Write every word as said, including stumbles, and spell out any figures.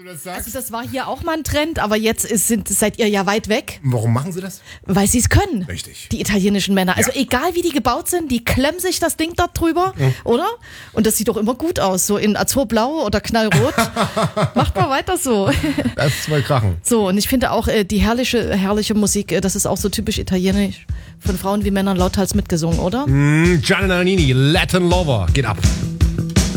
du das sagst. Also das war hier auch mal ein Trend, aber jetzt ist, sind, seid ihr ja weit weg. Warum machen sie das? Weil sie es können. Richtig. Die italienischen Männer. Also Ja. egal wie die gebaut sind, die klemmen sich das Ding dort drüber, mhm. oder? Und das sieht doch immer gut aus, so in Azurblau oder Knallrot. Macht mal weiter so. Das ist mal krachen. So, und ich finde auch äh, die herrliche, herrliche Musik, äh, das ist auch so typisch italienisch. Von Frauen wie Männern lauthals mitgesungen, oder? Mm, Gianna Nannini, Latin Lover, geht ab.